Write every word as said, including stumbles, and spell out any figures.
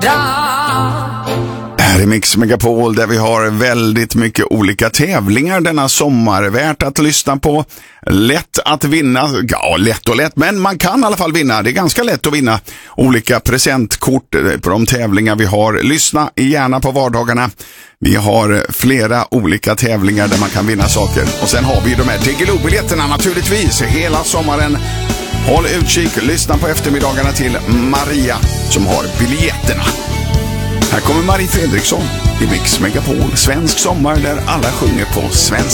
Här är Mix Megapol där vi har väldigt mycket olika tävlingar denna sommar. Värt att lyssna på. Lätt att vinna. Ja, lätt och lätt. Men man kan i alla fall vinna. Det är ganska lätt att vinna olika presentkort på de tävlingar vi har. Lyssna gärna på vardagarna. Vi har flera olika tävlingar där man kan vinna saker. Och sen har vi de här Diggiloo-biljetterna naturligtvis hela sommaren. Håll utkik. Lyssna på eftermiddagarna till Maria som har biljetterna. Här kommer Marie Fredriksson i Mix Megapol. Svensk sommar där alla sjunger på svensk.